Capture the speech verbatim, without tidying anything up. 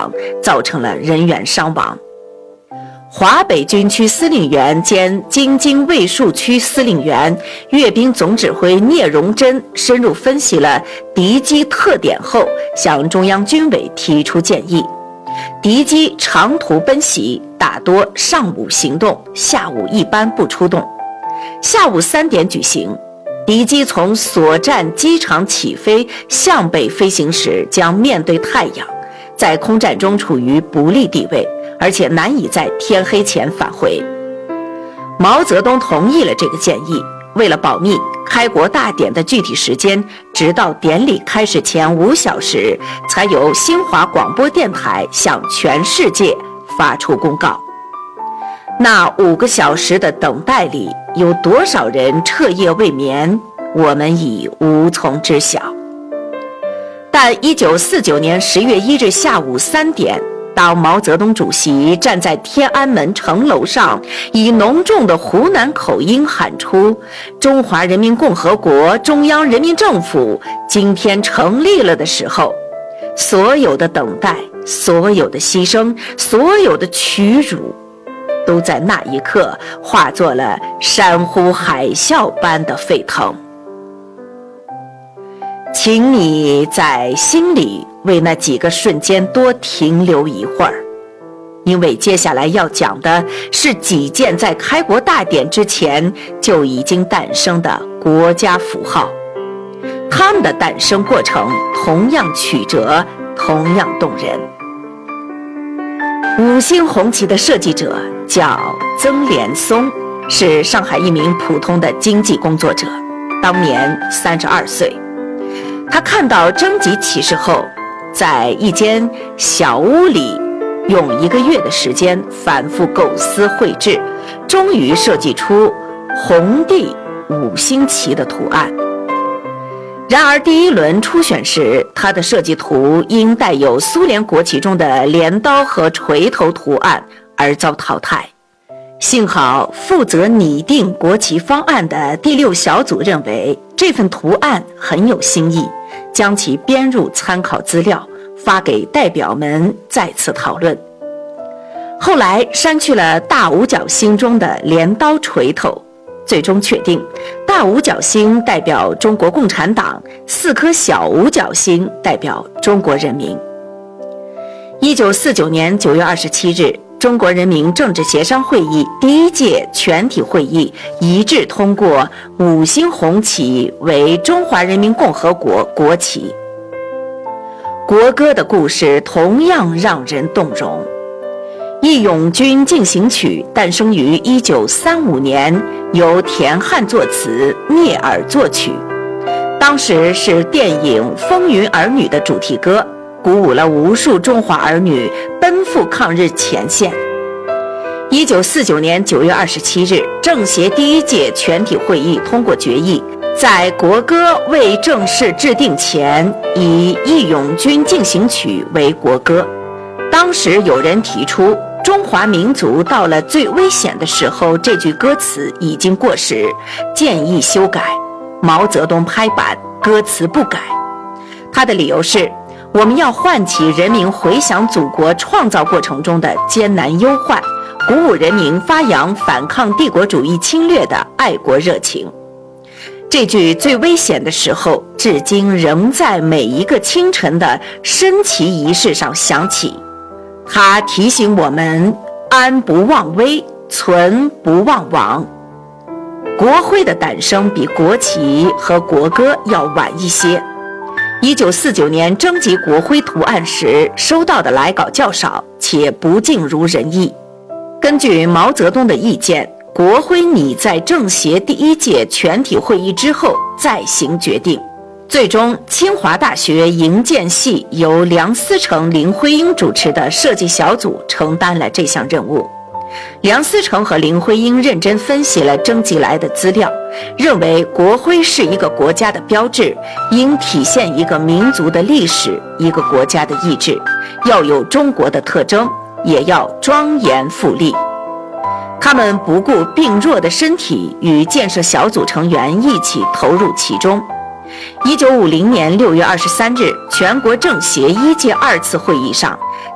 响，造成了人员伤亡。华北军区司令员兼京津卫戍区司令员、阅兵总指挥聂荣臻深入分析了敌机特点后，向中央军委提出建议。敌机长途奔袭，大多上午行动，下午一般不出动。下午三点举行，敌机从所占机场起飞，向北飞行时将面对太阳，在空战中处于不利地位，而且难以在天黑前返回。毛泽东同意了这个建议，为了保密，开国大典的具体时间直到典礼开始前五小时，才由新华广播电台向全世界发出公告。那五个小时的等待里，有多少人彻夜未眠，我们已无从知晓。但一九四九年十月一日下午三点，当毛泽东主席站在天安门城楼上，以浓重的湖南口音喊出“中华人民共和国中央人民政府今天成立了”的时候，所有的等待，所有的牺牲，所有的屈辱，都在那一刻化作了山呼海啸般的沸腾。请你在心里为那几个瞬间多停留一会儿，因为接下来要讲的是几件在开国大典之前就已经诞生的国家符号，它们的诞生过程同样曲折，同样动人。五星红旗的设计者叫曾连松，是上海一名普通的经济工作者，当年三十二岁。他看到征集启事后，在一间小屋里用一个月的时间反复构思绘制，终于设计出红地五星旗的图案。然而第一轮初选时，他的设计图因带有苏联国旗中的镰刀和锤头图案而遭淘汰。幸好负责拟定国旗方案的第六小组认为这份图案很有新意，将其编入参考资料，发给代表们再次讨论。后来删去了大五角星中的镰刀锤头，最终确定大五角星代表中国共产党，四颗小五角星代表中国人民。一九四九年九月二十七日，中国人民政治协商会议第一届全体会议一致通过五星红旗为中华人民共和国国旗。国歌的故事同样让人动容。《义勇军进行曲》诞生于一九三五年，由田汉作词，聂耳作曲。当时是电影《风云儿女》的主题歌，鼓舞了无数中华儿女奔赴抗日前线。一九四九年九月二十七日，政协第一届全体会议通过决议，在国歌未正式制定前，以《义勇军进行曲》为国歌。当时有人提出，中华民族到了最危险的时候，这句歌词已经过时，建议修改。毛泽东拍板，歌词不改。他的理由是，我们要唤起人民回想祖国创造过程中的艰难忧患，鼓舞人民发扬反抗帝国主义侵略的爱国热情。这句最危险的时候，至今仍在每一个清晨的升旗仪式上响起。它提醒我们安不忘危，存不忘亡。国徽的诞生比国旗和国歌要晚一些。一九四九年征集国徽图案时，收到的来稿较少，且不尽如人意。根据毛泽东的意见，国徽拟在政协第一届全体会议之后再行决定。最终，清华大学营建系由梁思成、林徽因主持的设计小组承担了这项任务。梁思成和林徽因认真分析了征集来的资料，认为国徽是一个国家的标志，应体现一个民族的历史，一个国家的意志，要有中国的特征，也要庄严富丽。他们不顾病弱的身体，与建设小组成员一起投入其中。一九五零年六月二十三日，全国政协一届二次会议上，